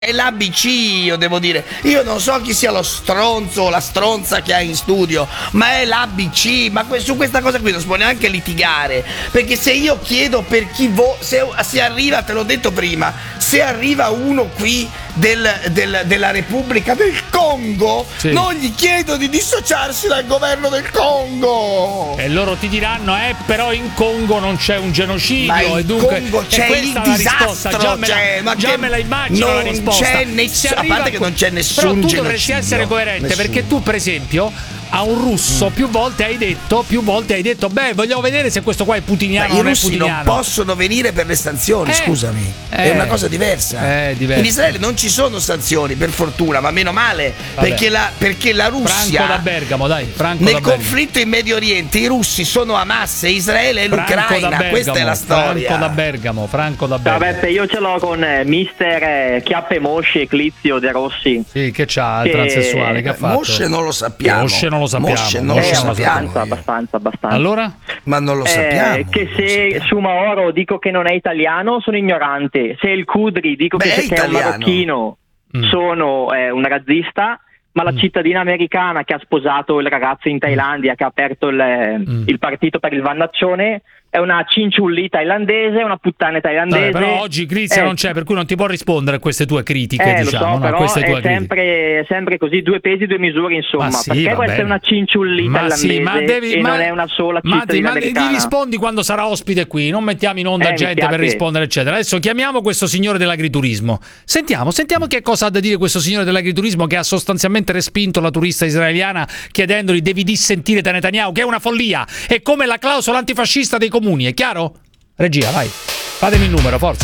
È l'ABC, io devo dire. Io non so chi sia lo stronzo o la stronza che ha in studio, ma è l'ABC. Ma su questa cosa qui non si può neanche litigare. Perché se io chiedo per chi se arriva, te l'ho detto prima, se arriva uno qui della Repubblica del Congo, sì, non gli chiedo di dissociarsi dal governo del Congo. E loro ti diranno, però in Congo non c'è un genocidio. Ma in Congo c'è il disastro. Già me la immagino la risposta. A parte che non c'è nessun genocidio. Però tu dovresti essere coerente, perché tu, per esempio, a un russo più volte hai detto, vogliamo vedere se questo qua è putiniano o non è putiniano. I russi non possono venire per le sanzioni, scusami. È una cosa diversa. In Israele non ci sono sanzioni, per fortuna, ma meno male, perché la Russia, Franco da Bergamo, nel conflitto in Medio Oriente i russi sono Hamas e Israele è l'Ucraina. Questa è la storia. Franco da Bergamo. Vabbè, io ce l'ho con mister Chiappe Mosce Eclizio De Rossi. Sì, che c'ha, transessuale, che ha fatto? Mosce non lo sappiamo. Abbastanza. Allora? Ma non lo sappiamo. Che se su Maoro dico che non è italiano, sono ignorante. Se il Kudri dico che è un marocchino, sono un razzista. Ma la cittadina americana che ha sposato il ragazzo in Thailandia, che ha aperto il partito per il Vannaccione, è una cinciulli thailandese, una puttana thailandese. Però oggi Grizia non c'è, per cui non ti può rispondere a queste tue critiche, diciamo. Lo so, però è sempre così, due pesi, due misure, insomma. Perché può essere una cinciulli thailandese non è una sola cittadina americana? Ti rispondi quando sarà ospite qui, non mettiamo in onda gente per rispondere, eccetera. Adesso chiamiamo questo signore dell'agriturismo. Sentiamo che cosa ha da dire questo signore dell'agriturismo che ha sostanzialmente respinto la turista israeliana chiedendogli devi dissentire da Netanyahu, che è una follia, è come la clausola antifascista dei comuni, è chiaro? Regia, vai, fatemi il numero, forza.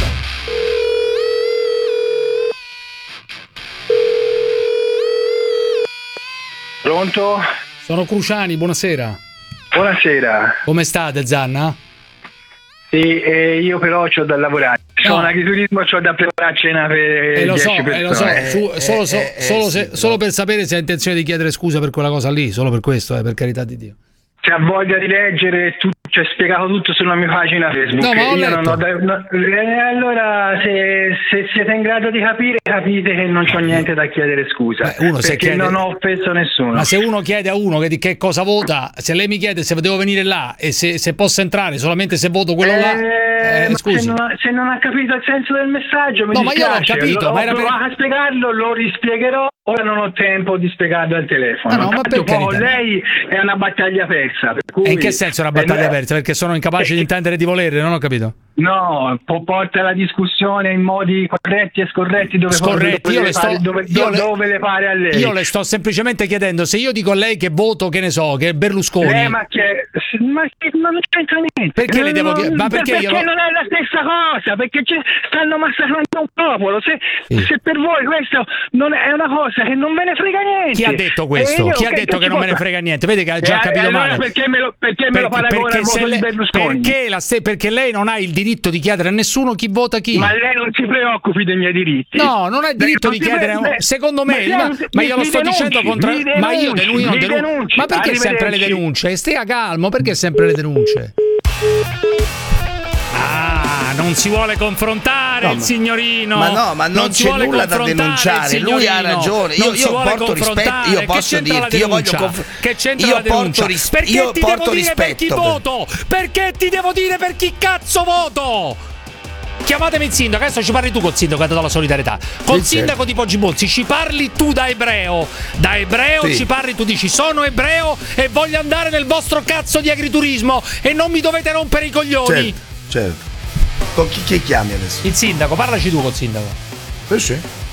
Pronto? Sono Cruciani, buonasera. Buonasera. Come state, Zanna? Sì, io però c'ho da lavorare. Sono agriturismo, c'ho da preparare cena per 10 persone. Solo per sapere se hai intenzione di chiedere scusa per quella cosa lì, solo per questo, per carità di Dio. Se ha voglia di leggere tutto, c'è spiegato tutto sulla mia pagina Facebook. No, ma allora se siete in grado di capire, capite che non c'ho niente da chiedere scusa, perché non ho offeso nessuno. Ma se uno chiede a uno che cosa vota, se lei mi chiede se devo venire là e se posso entrare solamente se voto quello là, scusi. Se non ha capito il senso del messaggio, mi dispiace. Ma io l'ho capito, ma a spiegarlo, lo rispiegherò. Ora non ho tempo di spiegarlo al telefono. No, ma per carità. Lei è una battaglia persa. Per cui, e in che senso è una battaglia persa? Perché sono incapace di intendere e di volere, non ho capito. No, porta la discussione in modi corretti e scorretti dove le pare a lei. Io le sto semplicemente chiedendo se io dico a lei che voto, che ne so, che è Berlusconi. Ma non c'entra niente. Perché le devo dire? Ma perché non è la stessa cosa, perché stanno massacrando un popolo. Se per voi questo non è una cosa che non me ne frega niente. Chi ha detto questo? Chi ha detto che non me ne frega niente? Vede che ha già capito male. Perché me lo paragona al voto di Berlusconi? Perché lei non ha il diritto di chiedere a nessuno chi vota chi. Ma lei non si preoccupi dei miei diritti. No, non ha il diritto di chiedere. Secondo me, ma io lo sto dicendo contro. Ma io denuncio. Ma perché sempre le denunce? Stia calmo, perché sempre le denunce? Non si vuole confrontare il signorino. Ma non c'è nulla da denunciare. Lui ha ragione. Io porto rispetto. Io posso dirti. Io voglio. Che c'entra la denuncia? Perché ti devo dire per chi voto? Perché ti devo dire per chi cazzo voto? Chiamatemi il sindaco, adesso ci parli tu col sindaco che ha dato la solidarietà. Col sindaco di Poggibonsi ci parli tu da ebreo. Da ebreo ci parli, tu dici sono ebreo e voglio andare nel vostro cazzo di agriturismo e non mi dovete rompere i coglioni. Certo. Con chi chiami adesso? Il sindaco, parlaci tu col sindaco. Sì.